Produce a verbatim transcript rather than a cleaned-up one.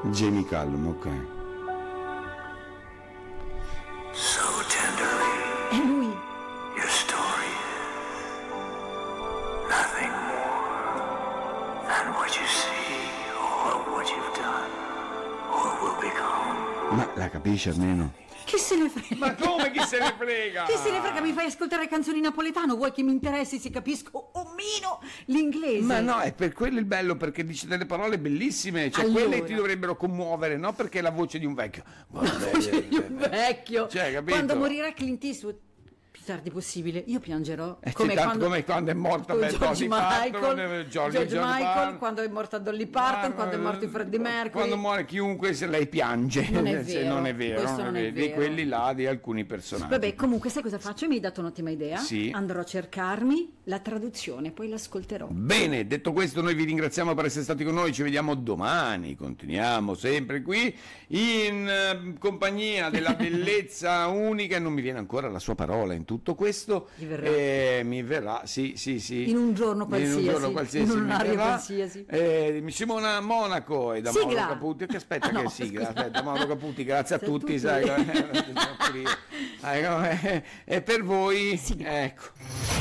Jamie Cullum, ok. So tenderly, È lui. your story is nothing more than what you see or what you've done or will become. Ma la capisce almeno? Chi se ne frega? Ma come chi se ne frega? Chi se ne frega? Mi fai ascoltare canzoni in napoletano? Vuoi che mi interessi se capisco un mino l'inglese? Ma no, è per quello il bello, perché dice delle parole bellissime, cioè Allora. quelle ti dovrebbero commuovere, no? Perché è la voce di un vecchio. La voce di un vecchio. Cioè, capito? Quando morirà Clint Eastwood, più tardi possibile, io piangerò. Eh, sì, tanto come quando è morta George Dolly Michael, Parton, George, George- George Michael, Parton. quando è morta Dolly Parton, Ma- quando è morto Freddie Mercury. Quando muore chiunque, se lei piange. Non è Se vero, non è vero, questo non è di vero. quelli là di alcuni personaggi. Vabbè, comunque sai cosa faccio? Mi hai dato un'ottima idea. Sì. Andrò a cercarmi la traduzione, poi l'ascolterò. Bene, detto questo, noi vi ringraziamo per essere stati con noi, ci vediamo domani, continuiamo sempre qui in eh, compagnia della bellezza unica, e non mi viene ancora la sua parola in tutto questo. Ti verrà. Eh, mi verrà, sì, sì, sì. In un giorno In qualsiasi, un giorno qualsiasi in un mi orario verrà. qualsiasi. Eh, Simona Monaco e da Mauro Sigla. Caputi, che aspetta Ah, no, che sigla, scusa. aspetta, Mauro Caputi, grazie a Sei tutti, tutti. sai, eh, sai come- e per voi, Sigla. ecco.